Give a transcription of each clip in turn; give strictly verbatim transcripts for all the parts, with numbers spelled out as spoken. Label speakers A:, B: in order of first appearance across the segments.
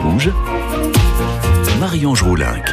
A: Rouge, Marie-Ange Roulinck.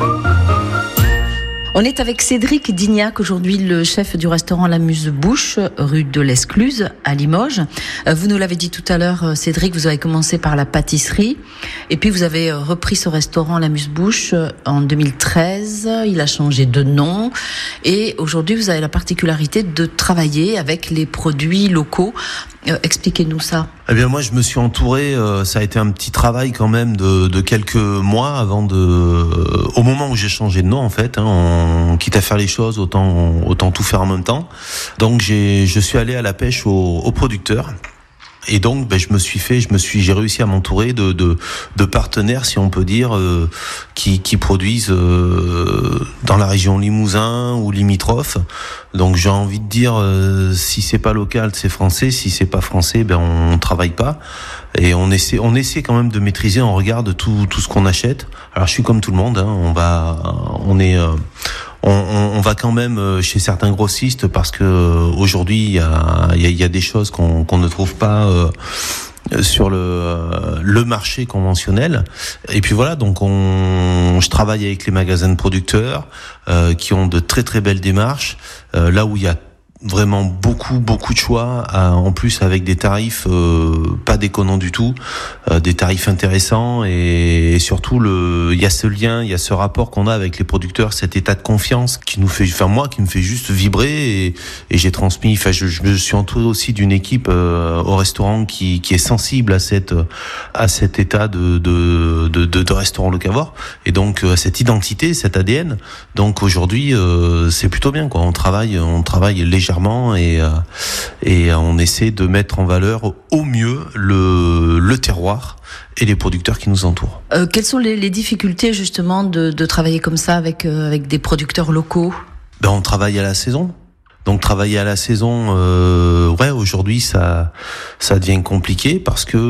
B: On est avec Cédric Dignac, aujourd'hui le chef du restaurant l'Amuse-Bouche, rue de l'Escluse, à Limoges. Vous nous l'avez dit tout à l'heure, Cédric, vous avez commencé par la pâtisserie, et puis vous avez repris ce restaurant l'Amuse-Bouche en deux mille treize. Il a changé de nom, et aujourd'hui vous avez la particularité de travailler avec les produits locaux. Euh, expliquez-nous ça.
C: Eh bien, moi, je me suis entouré. Euh, ça a été un petit travail quand même de, de quelques mois avant de. Euh, au moment où j'ai changé de nom, en fait, hein, on, quitte à faire les choses, autant autant tout faire en même temps. Donc, j'ai, je suis allé à la pêche aux, aux producteurs. Et donc, ben, je me suis fait, je me suis, j'ai réussi à m'entourer de, de, de partenaires, si on peut dire, euh, qui, qui produisent euh, dans la région Limousin ou limitrophe. Donc, j'ai envie de dire, euh, si c'est pas local, c'est français. Si c'est pas français, ben on travaille pas. Et on essaie, on essaie quand même de maîtriser. On regarde tout, tout ce qu'on achète. Alors, je suis comme tout le monde. Hein, on va, on est. Euh, On, on, on va quand même chez certains grossistes parce que aujourd'hui il y a, il y a, il y a des choses qu'on, qu'on ne trouve pas euh, sur le, le marché conventionnel. Et puis voilà, donc on, je travaille avec les magasins de producteurs euh, qui ont de très très belles démarches. Euh, là où il y a vraiment beaucoup beaucoup de choix, euh, en plus avec des tarifs euh, pas déconnants du tout, euh, des tarifs intéressants, et, et surtout le il y a ce lien, il y a ce rapport qu'on a avec les producteurs, cet état de confiance qui nous fait, enfin moi qui me fait juste vibrer, et, et j'ai transmis, enfin je, je me suis entouré aussi d'une équipe euh, au restaurant qui qui est sensible à cette à cet état de de de, de, de restaurant locavore, et donc à cette identité, cet A D N. Donc aujourd'hui euh, c'est plutôt bien quoi, on travaille on travaille légèrement et, euh, et on essaie de mettre en valeur au mieux le, le terroir et les producteurs qui nous entourent.
B: Euh, quelles sont les, les difficultés justement de, de travailler comme ça avec, euh, avec des producteurs locaux ?
C: Ben, on travaille à la saison. Donc travailler à la saison, euh, ouais, aujourd'hui ça ça devient compliqué parce que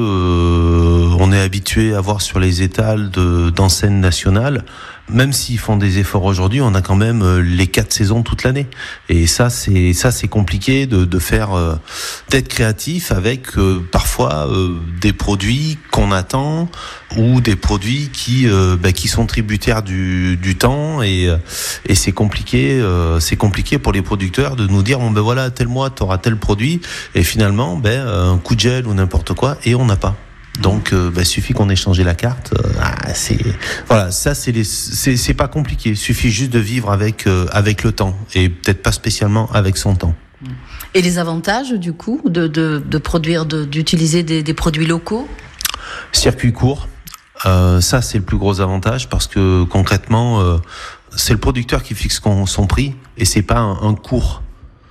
C: euh, on est habitué à voir sur les étals de d'enseignes nationales. Même s'ils font des efforts aujourd'hui, on a quand même les quatre saisons toute l'année. Et ça, c'est ça, c'est compliqué de, de faire, euh, d'être créatif avec euh, parfois euh, des produits qu'on attend ou des produits qui, euh, bah, qui sont tributaires du, du temps. Et, et c'est compliqué, euh, c'est compliqué pour les producteurs de nous dire bon ben voilà, tel mois t'auras tel produit, et finalement ben un coup de gel ou n'importe quoi et on n'a pas. Donc, euh, bah, suffit qu'on ait changé la carte. Euh, ah, c'est voilà, ça c'est les, c'est c'est pas compliqué. Il suffit juste de vivre avec euh, avec le temps et peut-être pas spécialement avec son temps.
B: Et les avantages du coup de de, de produire, de, d'utiliser des, des produits locaux.
C: Circuit court, euh, ça c'est le plus gros avantage parce que concrètement, euh, c'est le producteur qui fixe son prix et c'est pas un, un cours.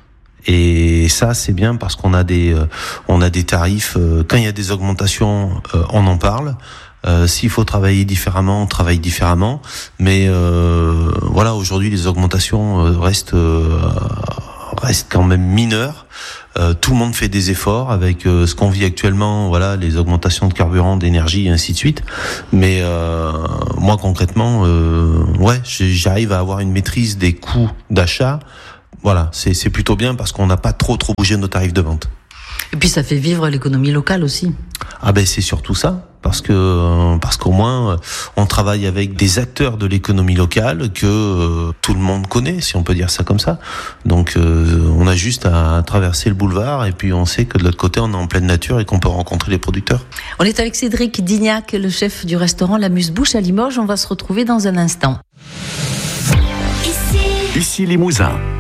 C: Et ça, c'est bien parce qu'on a des, euh, on a des tarifs. Euh, quand il y a des augmentations, euh, on en parle. Euh, s'il faut travailler différemment, on travaille différemment. Mais euh, voilà, aujourd'hui, les augmentations euh, restent, euh, restent quand même mineures. Euh, tout le monde fait des efforts avec euh, ce qu'on vit actuellement. Voilà, les augmentations de carburant, d'énergie, et ainsi de suite. Mais euh, moi, concrètement, euh, ouais, j'arrive à avoir une maîtrise des coûts d'achat. Voilà, c'est, c'est plutôt bien parce qu'on n'a pas trop trop bougé nos tarifs de vente.
B: Et puis ça fait vivre l'économie locale aussi.
C: Ah ben c'est surtout ça, parce que parce qu'au moins on travaille avec des acteurs de l'économie locale que euh, tout le monde connaît, si on peut dire ça comme ça. Donc euh, on a juste à traverser le boulevard et puis on sait que de l'autre côté on est en pleine nature et qu'on peut rencontrer les producteurs.
B: On est avec Cédric Dignac, le chef du restaurant l'Amuse-Bouche à Limoges. On va se retrouver dans un instant.
A: Ici Limousin.